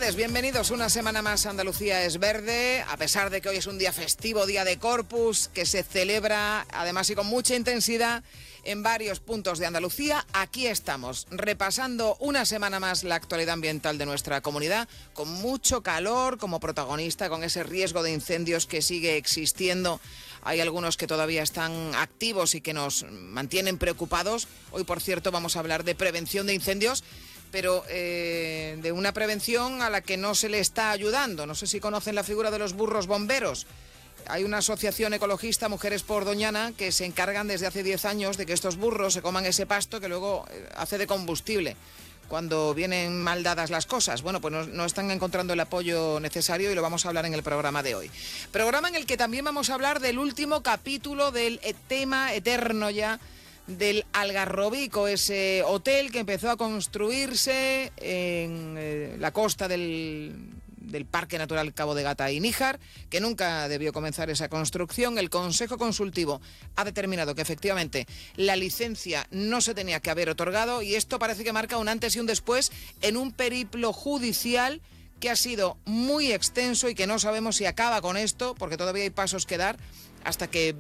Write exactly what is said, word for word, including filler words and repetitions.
tardes, bienvenidos una semana más a Andalucía es Verde, a pesar de que hoy es un día festivo, día de Corpus, que se celebra además y con mucha intensidad en varios puntos de Andalucía. Aquí estamos, repasando una semana más la actualidad ambiental de nuestra comunidad, con mucho calor como protagonista, con ese riesgo de incendios que sigue existiendo. Hay algunos que todavía están activos y que nos mantienen preocupados. Hoy, por cierto, vamos a hablar de prevención de incendios, pero eh, de una prevención a la que no se le está ayudando. No sé si conocen la figura de los burros bomberos. Hay una asociación ecologista, Mujeres por Doñana, que se encargan desde hace diez años de que estos burros se coman ese pasto que luego hace de combustible cuando vienen mal dadas las cosas. Bueno, pues no, no están encontrando el apoyo necesario y lo vamos a hablar en el programa de hoy. Programa en el que también vamos a hablar del último capítulo del tema eterno ya del Algarrobico, ese hotel que empezó a construirse en eh, la costa del, del Parque Natural Cabo de Gata y Níjar, que nunca debió comenzar esa construcción. El Consejo Consultivo ha determinado que efectivamente la licencia no se tenía que haber otorgado y esto parece que marca un antes y un después en un periplo judicial que ha sido muy extenso y que no sabemos si acaba con esto, porque todavía hay pasos que dar hasta que